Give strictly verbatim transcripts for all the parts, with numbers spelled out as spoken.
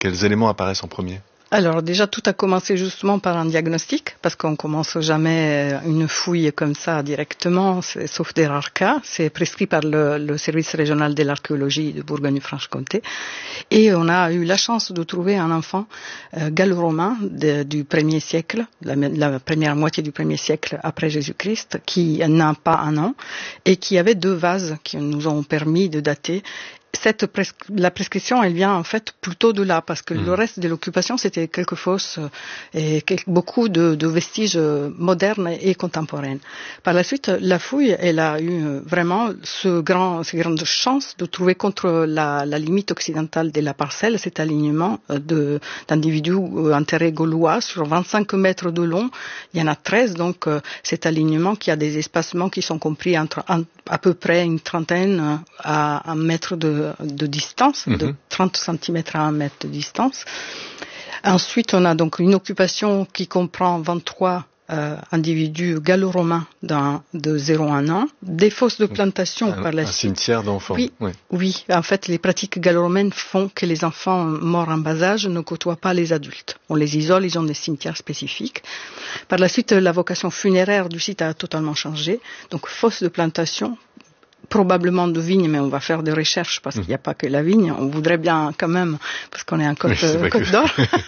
Quels éléments apparaissent en premier ? Alors déjà, tout a commencé justement par un diagnostic, parce qu'on commence jamais une fouille comme ça directement, sauf des rares cas. C'est prescrit par le, le service régional de l'archéologie de Bourgogne-Franche-Comté. Et on a eu la chance de trouver un enfant euh, gallo-romain de, du premier siècle, la, la première moitié du premier siècle après Jésus-Christ, qui n'a pas un an et qui avait deux vases qui nous ont permis de dater. Cette pres- la prescription, elle vient en fait plutôt de là, parce que mmh. le reste de l'occupation, c'était quelques fosses et quelques, beaucoup de, de vestiges modernes et contemporains. Par la suite, la fouille, elle a eu vraiment ce grand, cette grande chance de trouver contre la, la limite occidentale de la parcelle cet alignement de, d'individus enterrés gaulois sur vingt-cinq mètres de long. Il y en a treize, donc cet alignement qui a des espacements qui sont compris entre un, à peu près une trentaine à un mètre de de distance, mmh. de trente centimètres à un mètre de distance. Ensuite, on a donc une occupation qui comprend vingt-trois euh, individus gallo-romains d'un, de zéro à un an, des fosses de plantation un, par la un suite. Un cimetière d'enfants. Oui, oui. oui, en fait, les pratiques gallo-romaines font que les enfants morts en bas âge ne côtoient pas les adultes. On les isole, ils ont des cimetières spécifiques. Par la suite, la vocation funéraire du site a totalement changé. Donc, fosses de plantation, probablement de vigne, mais on va faire des recherches parce qu'il n'y a pas que la vigne. On voudrait bien quand même, parce qu'on est en Côte, oui, Côte que... d'Or.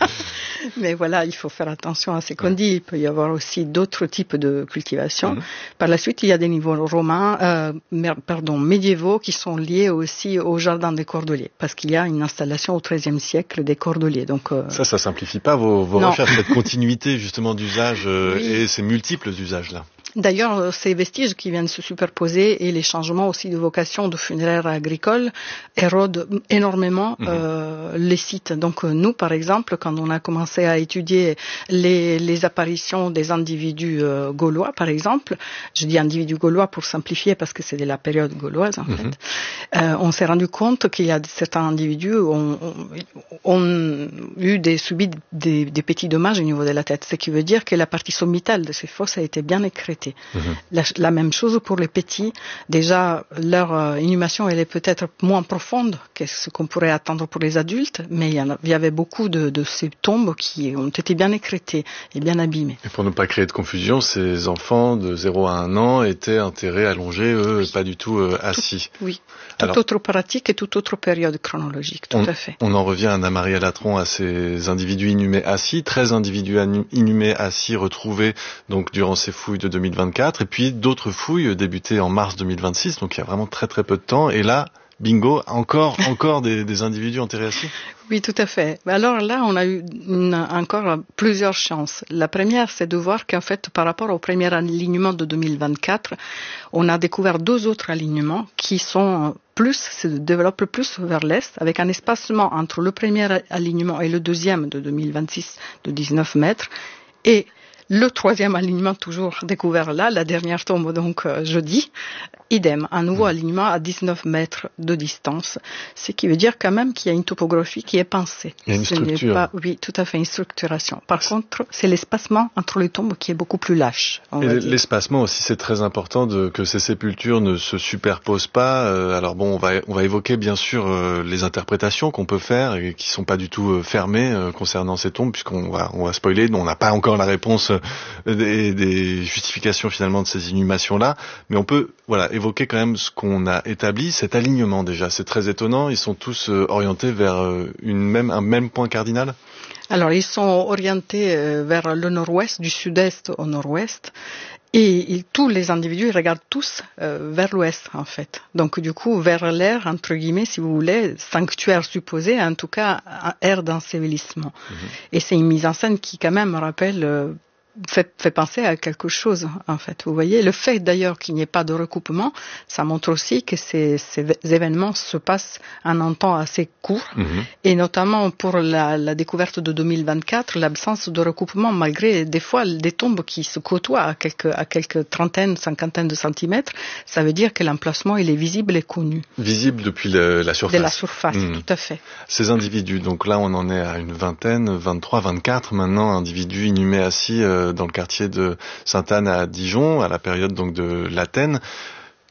Mais voilà, il faut faire attention à ce qu'on dit. Il peut y avoir aussi d'autres types de cultivation. Mm-hmm. Par la suite, il y a des niveaux romains, euh, pardon, médiévaux qui sont liés aussi au jardin des Cordeliers, parce qu'il y a une installation au treizième siècle des Cordeliers. Donc euh... ça, ça simplifie pas vos, vos recherches, cette continuité justement d'usage euh, oui. et ces multiples usages-là. D'ailleurs, ces vestiges qui viennent se superposer et les changements aussi de vocation de funéraire agricole érodent énormément mmh. euh, les sites. Donc nous, par exemple, quand on a commencé à étudier les, les apparitions des individus euh, gaulois, par exemple, je dis individus gaulois pour simplifier parce que c'est de la période gauloise en mmh. fait, euh, on s'est rendu compte qu'il y a certains individus ont, ont, ont eu des, subi des, des petits dommages au niveau de la tête, ce qui veut dire que la partie sommitale de ces fosses a été bien écrétée. Mmh. La, la même chose pour les petits. Déjà, leur euh, inhumation, elle est peut-être moins profonde que ce qu'on pourrait attendre pour les adultes, mais il y, en a, il y avait beaucoup de, de ces tombes qui ont été bien écrétées et bien abîmées. Et pour ne pas créer de confusion, ces enfants de zéro à un an étaient enterrés allongés, eux, oui. pas du tout euh, assis. Tout, oui, toute Alors, autre pratique et toute autre période chronologique, tout on, à fait. On en revient, Anna-Maria Latron, à ces individus inhumés assis, treize individus inhumés assis retrouvés donc durant ces fouilles de deux mille vingt-quatre, et puis d'autres fouilles débutées en mars deux mille vingt-six, donc il y a vraiment très très peu de temps, et là, bingo, encore encore des, des individus enterrés assis. Oui, tout à fait. Alors là, on a eu une, encore plusieurs chances. La première, c'est de voir qu'en fait, par rapport au premier alignement de deux mille vingt-quatre, on a découvert deux autres alignements qui sont plus, se développent plus vers l'est, avec un espacement entre le premier alignement et le deuxième de deux mille vingt-six de dix-neuf mètres, et le troisième alignement toujours découvert là, la dernière tombe donc euh, jeudi, idem, un nouveau mmh. alignement à dix-neuf mètres de distance, ce qui veut dire quand même qu'il y a une topographie qui est pensée. Il y a une Ce structure. N'est pas, oui, tout à fait, une structuration. Par contre, c'est l'espacement entre les tombes qui est beaucoup plus lâche. Et l'espacement aussi, c'est très important de, que ces sépultures ne se superposent pas. Euh, alors bon, on va, on va évoquer bien sûr euh, les interprétations qu'on peut faire et qui sont pas du tout euh, fermées euh, concernant ces tombes, puisqu'on va, on va spoiler, on n'a pas encore la réponse Des, des justifications finalement de ces inhumations-là, mais on peut voilà évoquer quand même ce qu'on a établi, cet alignement déjà, c'est très étonnant, ils sont tous euh, orientés vers euh, une même, un même point cardinal. Alors ils sont orientés euh, vers le nord-ouest, du sud-est au nord-ouest, et ils, tous les individus ils regardent tous euh, vers l'ouest en fait, donc du coup vers l'air entre guillemets si vous voulez, sanctuaire supposé, en tout cas un air d'ensevelissement. Mmh. Et c'est une mise en scène qui quand même rappelle euh, Fait, fait penser à quelque chose, en fait. Vous voyez, le fait d'ailleurs qu'il n'y ait pas de recoupement, ça montre aussi que ces, ces événements se passent en un temps assez court, mmh. et notamment pour la, la découverte de deux mille vingt-quatre, l'absence de recoupement, malgré des fois des tombes qui se côtoient à quelques, à quelques trentaines, cinquantaines de centimètres, ça veut dire que l'emplacement, il est visible et connu. Visible depuis le, la surface. De la surface, mmh. tout à fait. Ces individus, donc là, on en est à une vingtaine, vingt-trois, vingt-quatre maintenant, individus inhumés assis euh, dans le quartier de Sainte-Anne à Dijon, à la période donc de l'Athènes.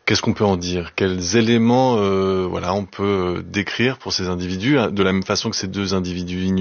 Qu'est-ce qu'on peut en dire? Quels éléments, euh, voilà, on peut décrire pour ces individus, de la même façon que ces deux individus